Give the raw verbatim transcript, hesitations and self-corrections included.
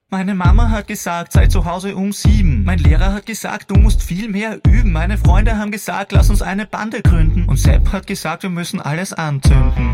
Meine Mama hat gesagt, sei zu Hause um sieben. Mein Lehrer hat gesagt, du musst viel mehr üben. Meine Freunde haben gesagt, lass uns eine Bande gründen. Und Sepp hat gesagt, wir müssen alles anzünden.